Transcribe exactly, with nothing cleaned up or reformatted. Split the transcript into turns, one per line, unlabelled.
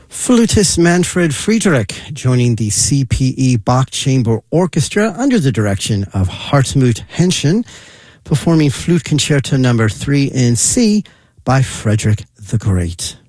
Flutist Manfred Friedrich joining the C P E Bach Chamber Orchestra under the direction of Hartmut Henschen, performing Flute Concerto number three in C by Frederick the Great.